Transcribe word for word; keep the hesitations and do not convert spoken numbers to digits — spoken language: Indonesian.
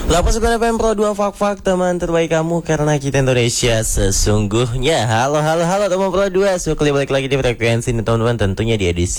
delapan sembilan F M Pro dua Fak-Fak, teman terbaik kamu karena kita Indonesia sesungguhnya. Halo halo halo teman Pro dua, suka balik lagi di frekuensi ini teman-teman, tentunya di edisi